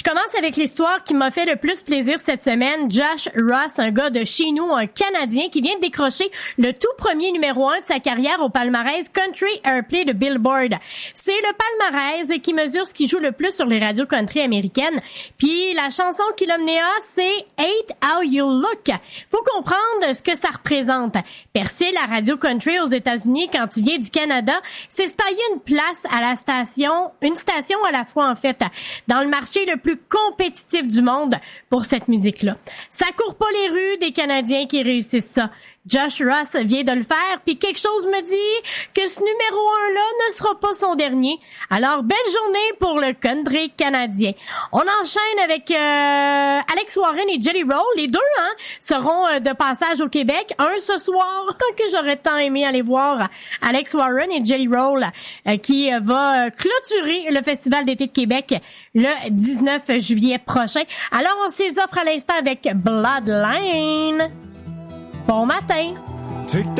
commence avec l'histoire qui m'a fait le plus plaisir cette semaine. Josh Ross, un gars de chez nous, un Canadien qui vient de décrocher le tout premier numéro 1 de sa carrière au palmarès Country Airplay de Billboard. C'est le palmarès qui mesure ce qui joue le plus sur les radios country américaines. Puis la chanson qu'il a menée c'est Hate How You Look. Faut comprendre ce que ça représente. Percer la radio country aux États-Unis quand tu viens du Canada, c'est se tailler une place à la station, une station à la fois en fait, dans le marché le plus compétitif du monde pour cette musique-là. Ça court pas les rues des Canadiens qui réussissent ça. Josh Ross vient de le faire, puis quelque chose me dit que ce numéro 1-là ne sera pas son dernier. Alors, belle journée pour le country canadien. On enchaîne avec Alex Warren et Jelly Roll. Les deux seront de passage au Québec. Un ce soir, que j'aurais tant aimé aller voir Alex Warren et Jelly Roll, qui va clôturer le Festival d'été de Québec le 19 juillet prochain. Alors, on s'y offre à l'instant avec Bloodline. Bon matin!